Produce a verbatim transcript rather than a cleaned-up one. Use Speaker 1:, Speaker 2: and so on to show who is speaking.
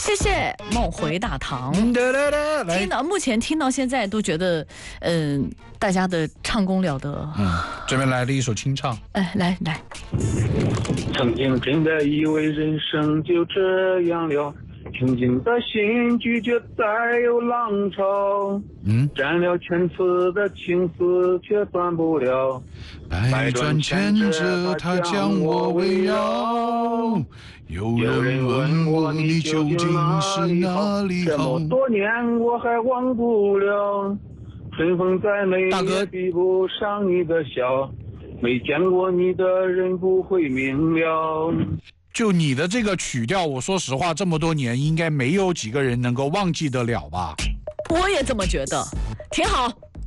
Speaker 1: 谢谢梦回大堂。
Speaker 2: 嗯哒哒哒，来
Speaker 1: 听，到目前听到现在都觉得，嗯、大家的唱功了得。
Speaker 2: 嗯，这边来了一首清唱。
Speaker 1: 哎，来来，
Speaker 3: 曾经真的以为人生就这样了，平静的心拒绝再有浪潮，
Speaker 2: 嗯，
Speaker 3: 斩了千次的情丝却断不了，
Speaker 2: 百转千折，它将我围绕。有
Speaker 3: 有人
Speaker 2: 人问我
Speaker 3: 问我你
Speaker 2: 你究竟
Speaker 3: 究竟
Speaker 2: 是
Speaker 3: 哪
Speaker 2: 哪里好
Speaker 3: 里好？这么多年我还忘不了，春风再美
Speaker 2: 大哥
Speaker 3: 也比不上你的笑，没见过你的人不会明了。
Speaker 2: 就你的这个曲调，我说实话，这么多年应该没有几个人能够忘记得了吧？
Speaker 1: 我也这么觉得，挺好。